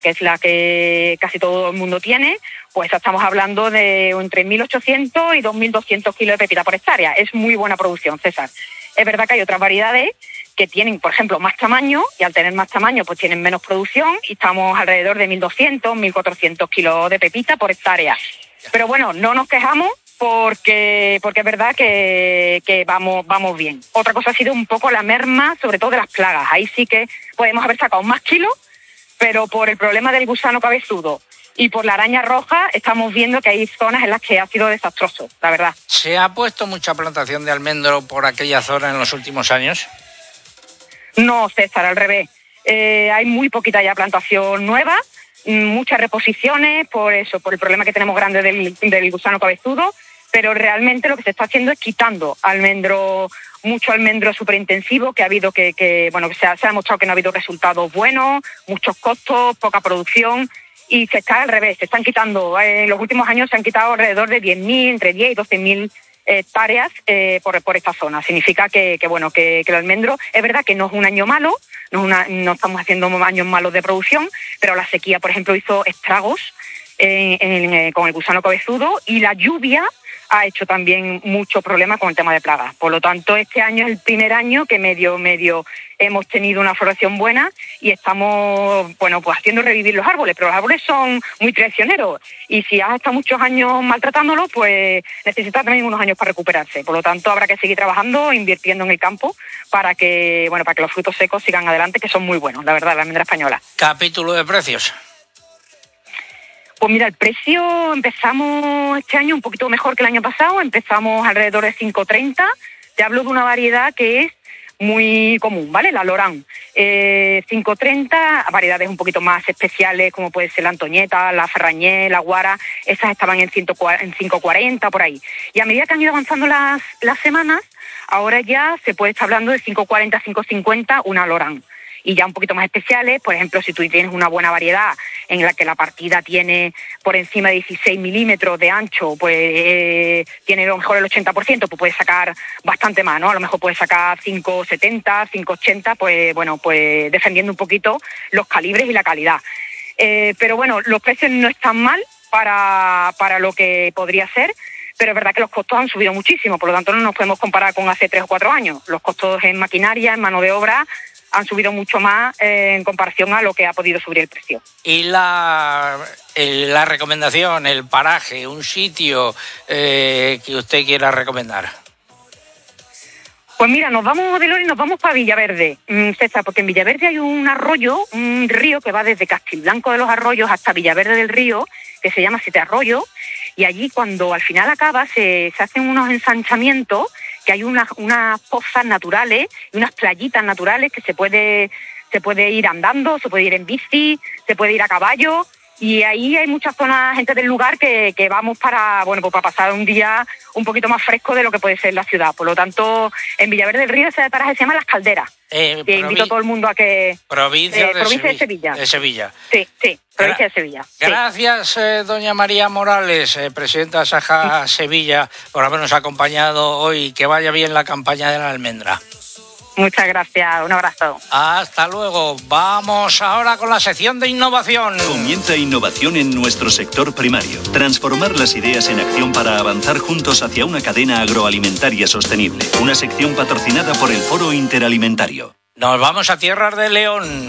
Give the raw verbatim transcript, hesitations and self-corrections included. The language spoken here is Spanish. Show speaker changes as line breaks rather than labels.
que es la que casi todo el mundo tiene, pues estamos hablando de entre mil ochocientos y dos mil doscientos kilos de pepita por hectárea. Es muy buena producción, César. Es verdad que hay otras variedades que tienen, por ejemplo, más tamaño, y al tener más tamaño pues tienen menos producción, y estamos alrededor de mil doscientos, mil cuatrocientos kilos de pepita por hectárea. Pero bueno, no nos quejamos porque porque es verdad que, que vamos vamos bien. Otra cosa ha sido un poco la merma, sobre todo de las plagas. Ahí sí que podemos haber sacado más kilos, pero por el problema del gusano cabezudo y por la araña roja estamos viendo que hay zonas en las que ha sido desastroso, la verdad.
¿Se ha puesto mucha plantación de almendro por aquella zona en los últimos años?
No, César, al revés. Eh, hay muy poquita ya plantación nueva, muchas reposiciones por eso, por el problema que tenemos grande del, del gusano cabezudo, pero realmente lo que se está haciendo es quitando almendro, mucho almendro superintensivo, que ha habido que, que bueno, que se ha, se ha demostrado que no ha habido resultados buenos, muchos costos, poca producción, y se está al revés, se están quitando, en los últimos años se han quitado alrededor de diez mil, entre diez y doce mil hectáreas eh, por, por esta zona. Significa que, que bueno, que, que el almendro, es verdad que no es un año malo, no, es una, no estamos haciendo años malos de producción, pero la sequía, por ejemplo, hizo estragos en, en, en, con el gusano cabezudo, y la lluvia ha hecho también mucho problema con el tema de plagas. Por lo tanto, este año es el primer año que medio, medio hemos tenido una floración buena y estamos, bueno, pues haciendo revivir los árboles, pero los árboles son muy traicioneros y si has estado muchos años maltratándolos, pues necesita también unos años para recuperarse. Por lo tanto, habrá que seguir trabajando, invirtiendo en el campo para que, bueno, para que los frutos secos sigan adelante, que son muy buenos, la verdad, la almendra española.
Capítulo de precios.
Pues mira, el precio empezamos este año un poquito mejor que el año pasado, empezamos alrededor de cinco treinta. Te hablo de una variedad que es muy común, ¿vale? La Lorán. Eh, cinco treinta, variedades un poquito más especiales como puede ser la Antoñeta, la Ferrañé, la Guara, esas estaban en cinco cuarenta por ahí. Y a medida que han ido avanzando las, las semanas, ahora ya se puede estar hablando de cinco cuarenta, cinco cincuenta una Lorán. Y ya un poquito más especiales, por ejemplo, si tú tienes una buena variedad en la que la partida tiene por encima de dieciséis milímetros de ancho, pues eh, tiene a lo mejor el ochenta por ciento, pues puedes sacar bastante más, ¿no? A lo mejor puedes sacar cinco setenta, cinco ochenta, pues bueno, pues defendiendo un poquito los calibres y la calidad. Eh, pero bueno, los precios no están mal para, para lo que podría ser, pero es verdad que los costos han subido muchísimo, por lo tanto no nos podemos comparar con hace tres o cuatro años. Los costos en maquinaria, en mano de obra, han subido mucho más eh, en comparación a lo que ha podido subir el precio.
Y la, el, la recomendación, el paraje, un sitio eh, que usted quiera recomendar.
Pues mira, nos vamos de Lore y nos vamos para Villaverde, César, porque en Villaverde hay un arroyo, un río que va desde Castilblanco de los Arroyos hasta Villaverde del Río, que se llama Siete Arroyos, y allí cuando al final acaba se, se hacen unos ensanchamientos, que hay unas, unas pozas naturales y unas playitas naturales que se puede, se puede ir andando, se puede ir en bici, se puede ir a caballo, y ahí hay muchas zonas, gente del lugar que, que vamos para, bueno, pues para pasar un día un poquito más fresco de lo que puede ser la ciudad. Por lo tanto, en Villaverde del Río ese paraje se llama Las Calderas.
Eh,
que invito a todo el mundo a que...
Provincia,
eh,
de,
provincia
Sevilla,
de Sevilla.
De Sevilla.
Sí, sí, provincia Gra- de Sevilla.
Gracias,
sí.
eh, doña María Morales, eh, presidenta de Asaja Sevilla, por habernos acompañado hoy. Que vaya bien la campaña de la almendra.
Muchas gracias, un abrazo.
Hasta luego. Vamos ahora con la sección de innovación.
Comienza innovación en nuestro sector primario. Transformar las ideas en acción para avanzar juntos hacia una cadena agroalimentaria sostenible. Una sección patrocinada por el Foro Interalimentario.
Nos vamos a tierras de León.